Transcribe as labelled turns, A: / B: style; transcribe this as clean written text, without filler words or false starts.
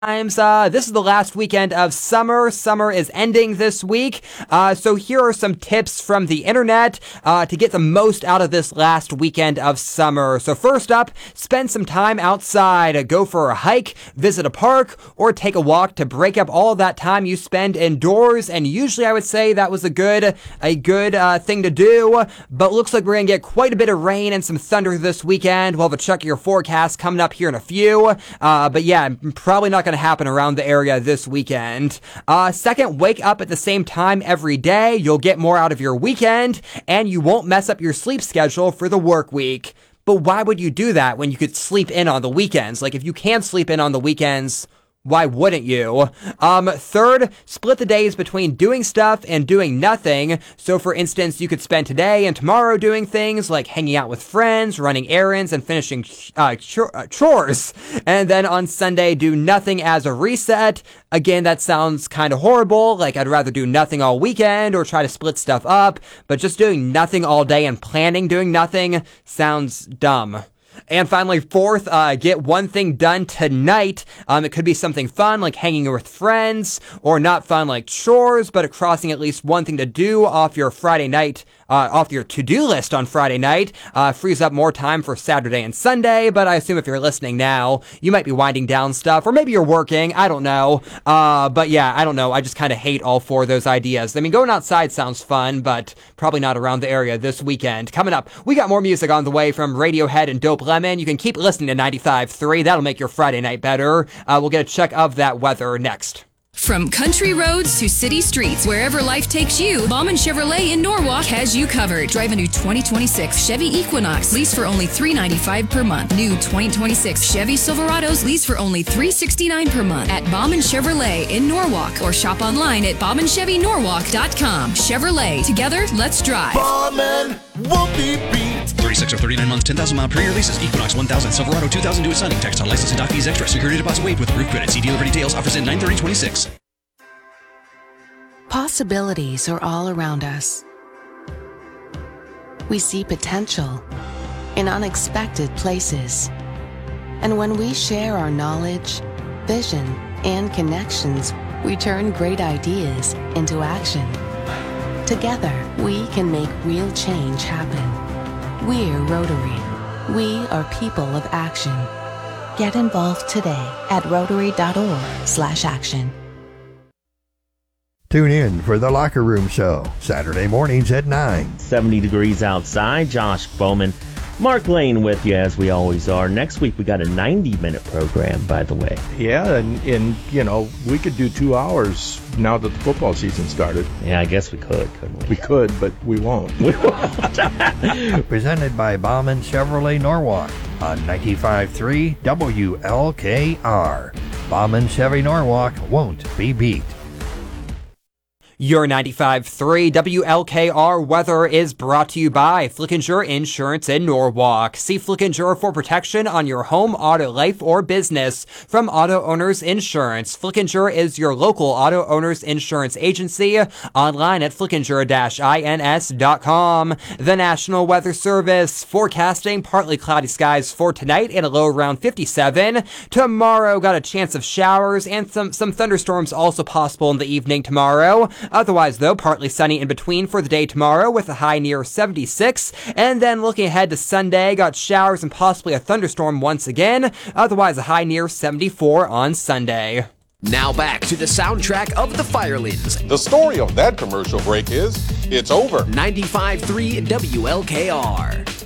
A: This is the last weekend of summer. Summer is ending this week. So here are some tips from the internet to get the most out of this last weekend of summer. So first up, spend some time outside. Go for a hike, visit a park, or take a walk to break up all that time you spend indoors. And usually I would say that was a good thing to do. But looks like we're going to get quite a bit of rain and some thunder this weekend. We'll have a check of your forecast coming up here in a few. But yeah, probably not going to happen around the area this weekend. Second, wake up at the same time every day. You'll get more out of your weekend, and you won't mess up your sleep schedule for the work week. But why would you do that when you could sleep in on the weekends? Like, if you can sleep in on the weekends, why wouldn't you? Third, split the days between doing stuff and doing nothing. So for instance, you could spend today and tomorrow doing things like hanging out with friends, running errands, and finishing chores. And then on Sunday, do nothing as a reset. Again, that sounds kind of horrible. Like, I'd rather do nothing all weekend or try to split stuff up. But just doing nothing all day and planning doing nothing sounds dumb. And finally, fourth, get one thing done tonight. It could be something fun, like hanging with friends, or not fun, like chores, but crossing at least one thing to do off your Friday night, off your to-do list on Friday night. Frees up more time for Saturday and Sunday, but I assume if you're listening now, you might be winding down stuff, or maybe you're working, I don't know. But yeah, I don't know, I just kind of hate all four of those ideas. I mean, going outside sounds fun, but probably not around the area this weekend. Coming up, we got more music on the way from Radiohead and Dope Lemon. You can keep listening to 95.3. That'll make your Friday night better. We'll get a check of that weather next.
B: From country roads to city streets, wherever life takes you, Bauman Chevrolet in Norwalk has you covered. Drive a new 2026 Chevy Equinox, lease for only $395 per month. New 2026 Chevy Silverados, lease for only $369 per month at Bauman Chevrolet in Norwalk, or shop online at BaumanChevyNorwalk.com. Chevrolet, together, let's drive.
C: Bauman won't be beat.
D: 36 or 39 months, 10,000 mile per year leases. Equinox 1000, Silverado 2000 to a Sunny. Text on license and doc fees extra. Security deposit waived with approved credit. See dealer for details. Offers in 9/30/26.
E: Possibilities are all around us. We see potential in unexpected places. And when we share our knowledge, vision, and connections, we turn great ideas into action. Together, we can make real change happen. We're Rotary. We are people of action. Get involved today at rotary.org/action.
F: Tune in for the Locker Room Show, Saturday mornings at 9.
G: 70 degrees outside. Josh Bowman, Mark Lane with you, as we always are. Next week, we got a 90-minute program, by the way.
H: Yeah, and you know, we could do 2 hours now that the football season started.
G: Yeah, I guess we could, couldn't we?
H: We could, but we won't.
G: We won't.
F: Presented by Bauman Chevrolet Norwalk on 95.3 WLKR. Bauman Chevy Norwalk won't be beat.
A: Your 95.3 WLKR weather is brought to you by Flickinger Insurance in Norwalk. See Flickinger for protection on your home, auto, life, or business from Auto Owners Insurance. Flickinger is your local auto owners insurance agency. Online at flickinger-ins.com. The National Weather Service forecasting partly cloudy skies for tonight and a low around 57. Tomorrow got a chance of showers and some thunderstorms also possible in the evening tomorrow. Otherwise, though, partly sunny in between for the day tomorrow with a high near 76. And then looking ahead to Sunday, got showers and possibly a thunderstorm once again. Otherwise, a high near 74 on Sunday.
C: Now back to the soundtrack of the Firelins.
I: The story of that commercial break is, it's over.
C: 95.3 WLKR.